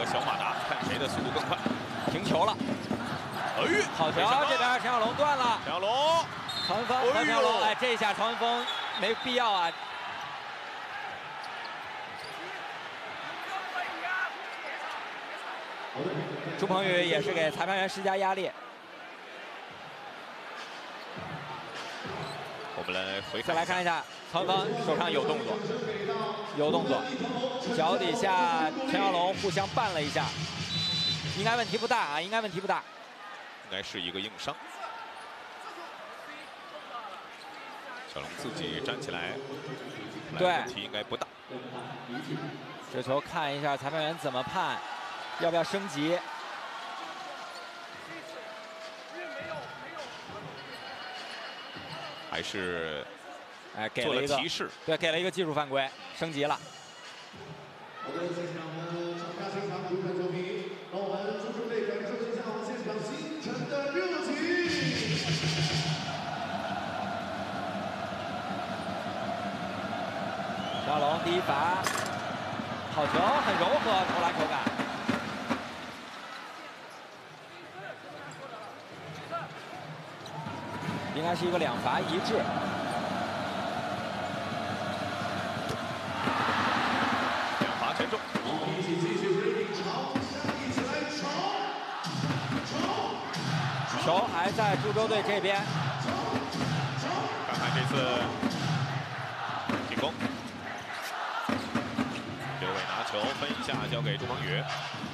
个小马达，看谁的速度更快。 停球了， 哎， 好球！这边陈小龙断了， 陈小龙， 曹文峰和陈小龙，哎，这一下曹文峰没必要啊。朱鹏宇也是给裁判员施加压力。 我们来再来看一下，曹文峰手上有动作，有动作，脚底下陈小龙互相绊了一下，应该问题不大啊，应该问题不大， 应该是一个硬伤。小龙自己站起来， 对， 问题应该不大。 这球看一下裁判员怎么判，要不要升级？ 还是， 哎，给了一个提示， 对，给了一个技术犯规，升级了。小龙第一罚，好球，很柔和，投篮手感。应该是一个2罚1掷。 2罚全中。 球还在株洲队这边。 看看这次进攻，刘伟拿球分一下，交给朱鹏宇。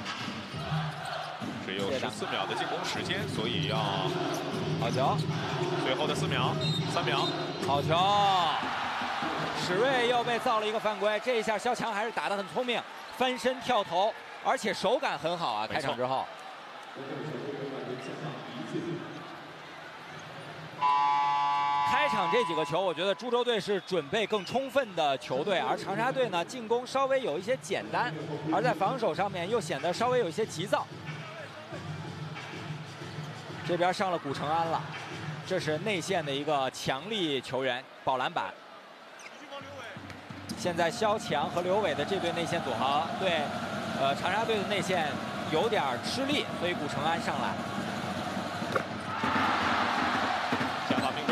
只有14秒的进攻时间，所以要好球。 最后的4秒、3秒， 好球！史瑞又被造了一个犯规，这一下肖强还是打得很聪明，翻身跳投，而且手感很好啊！开场之后，开场这几个球，我觉得株洲队是准备更充分的球队，而长沙队呢进攻稍微有一些简单，而在防守上面又显得稍微有一些急躁。这边上了古承安了。这是内线的一个强力球员，保篮板。现在肖强和刘伟的这对内线组合对，长沙队的内线有点吃力，所以古承安上来。 下发命中。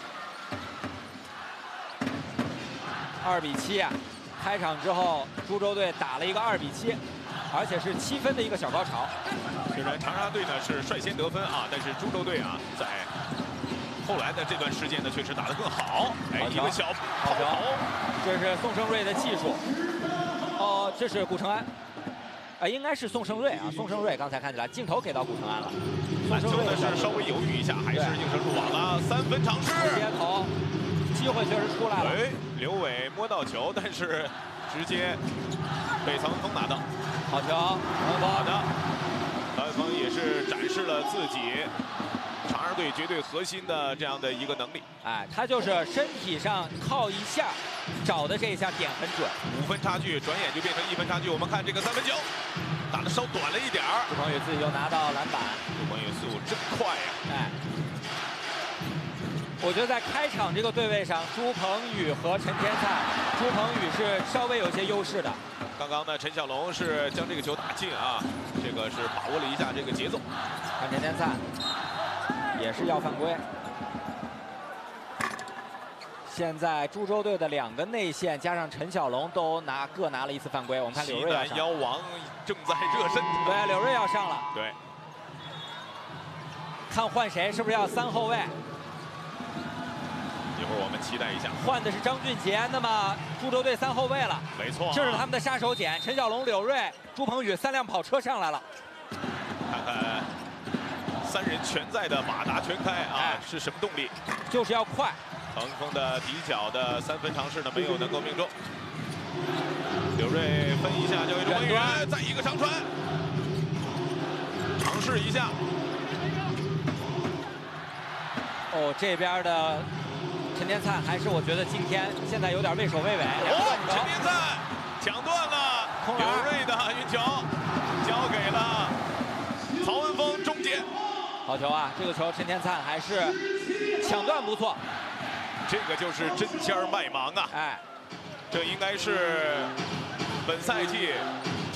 2比7啊！开场之后，株洲队打了一个2比7，而且是7分的一个小高潮。 虽然长沙队呢是率先得分啊，但是株洲队啊在后来的这段时间呢，确实打得更好。哎，一个小好球， 这是宋胜瑞的技术。哦，这是古承安，应该是宋胜瑞啊。宋胜瑞刚才看起来镜头给到古承安了。 篮球呢是稍微犹豫一下，还是应声入网了。3分尝试， 直接投，机会确实出来了。 哎，刘伟摸到球，但是直接被曹文峰拿到。 好球，好的，曹文峰也是展示了自己。长沙队绝对核心的这样的一个能力， 哎，他就是身体上靠一下，找的这一下点很准。 5分差距，转眼就变成1分差距。我们看这个3分球，打得稍短了一点儿。 朱鹏宇自己就拿到篮板， 朱鹏宇速度真快呀！ 哎，我觉得在开场这个对位上，朱鹏宇和陈天燦，朱鹏宇是稍微有些优势的。 刚刚呢，陈小龙是将这个球打进啊，这个是把握了一下这个节奏。 看陈天燦。也是要犯规。现在株洲队的2个内线加上陈小龙都各拿了1次犯规。我们看柳瑞要上。 妖王正在热身。 对，柳瑞要上了。 对。 看换谁，是不是要3后卫？ 一会儿我们期待一下。 换的是张俊杰，那么株洲队3后卫了。 没错、啊。 这是他们的杀手锏：陈小龙、柳瑞、朱鹏宇3辆跑车上来了。 看看。3人全在的马达全开啊，是什么动力？ 就是要快。 曹文峰的底角的3分尝试呢，没有能够命中。柳瑞分一下交给朱鹏宇，再一个长传，尝试一下。 哦，这边的陈天燦还是我觉得今天现在有点畏首畏尾。 陈天燦抢断了柳瑞的运球，交给了曹文峰终结。 好球啊！这个球陈天燦还是抢断不错， 这个就是针尖卖芒啊！ 哎， 这应该是本赛季